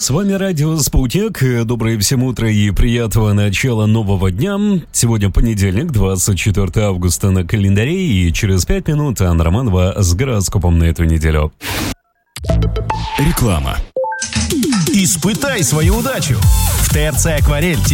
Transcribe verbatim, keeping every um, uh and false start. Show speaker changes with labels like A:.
A: С вами радио «Спутник». Доброе всем утро и приятного начала нового дня. Сегодня понедельник, двадцать четвёртое августа на календаре, и через пять минут Анна Романова с гороскопом на эту неделю.
B: Реклама. Испытай свою удачу. В ТРЦ «Акварель»